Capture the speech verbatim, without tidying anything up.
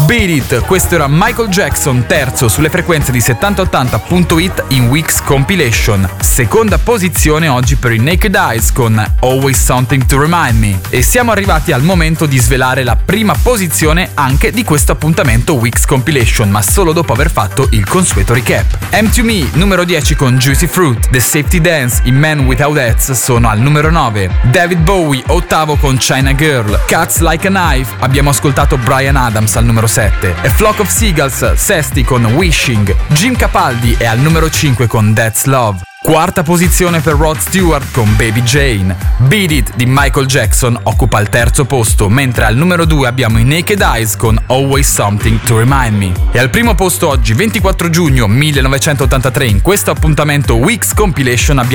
Beat It, questo era Michael Jackson, terzo sulle frequenze di settanta ottanta punto it in Weeks Compilation. Seconda posizione oggi per i Naked Eyes con Always Something to Remind Me. E siamo arrivati al momento di svelare la prima posizione anche di questo appuntamento Weeks Compilation, ma solo dopo aver fatto il consueto recap. M to Me, numero dieci con Juicy Fruit. The Safety Dance, i Men Without Hats sono al numero nove. David Bowie, ottavo con China Girl. Cuts Like a Knife, abbiamo ascoltato Bryan Adams al numero sette. A Flock of Seagulls, sesti con Wishing. Jim Capaldi è al numero cinque con That's Love. Quarta posizione per Rod Stewart con Baby Jane. Beat It di Michael Jackson occupa il terzo posto, mentre al numero due abbiamo i Naked Eyes con Always Something to Remind Me. E al primo posto oggi, ventiquattro giugno millenovecentottantatré, in questo appuntamento Weeks Compilation abbiamo